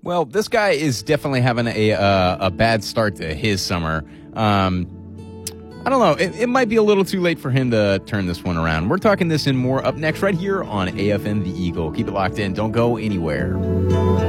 Well, this guy is definitely having a bad start to his summer. I don't know. It might be a little too late for him to turn this one around. We're talking this and more up next right here on AFM The Eagle. Keep it locked in. Don't go anywhere.